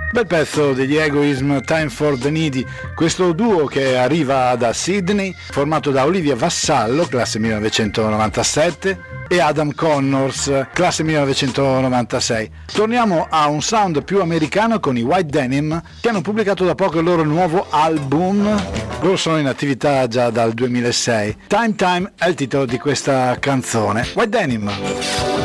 Bel pezzo degli Egoism, Time for the Needy, questo duo che arriva da Sydney, formato da Olivia Vassallo, classe 1997, e Adam Connors, classe 1996. Torniamo a un sound più americano con i White Denim, che hanno pubblicato da poco il loro nuovo album. Loro sono in attività già dal 2006. Time Time è il titolo di questa canzone. White Denim.